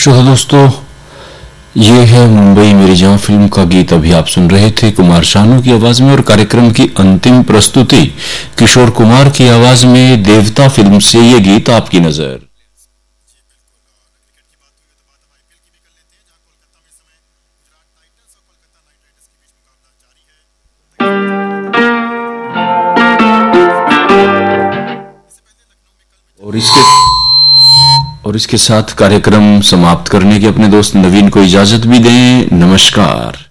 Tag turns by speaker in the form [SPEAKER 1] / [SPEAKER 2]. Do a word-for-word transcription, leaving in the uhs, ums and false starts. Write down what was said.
[SPEAKER 1] श्रोता दोस्तों, ये है मुंबई मेरी जहां फिल्म का गीत अभी आप सुन रहे थे कुमार शानू की आवाज में। और कार्यक्रम की अंतिम प्रस्तुति किशोर कुमार की आवाज में देवता फिल्म से ये गीत आपकी नजर। और इसके और इसके साथ कार्यक्रम समाप्त करने की अपने दोस्त नवीन को इजाजत भी दें। नमस्कार।